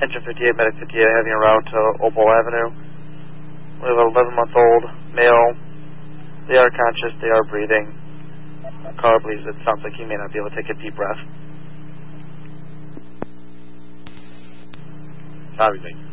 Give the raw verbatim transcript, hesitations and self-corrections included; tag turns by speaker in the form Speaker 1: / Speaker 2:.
Speaker 1: Engine fifty-eight, Medic fifty-eight, having a route to Opal Avenue. We have an eleven-month-old male. They are conscious, they are breathing. The caller believes it sounds like he may not be able to take a deep breath.
Speaker 2: Copy, thank you.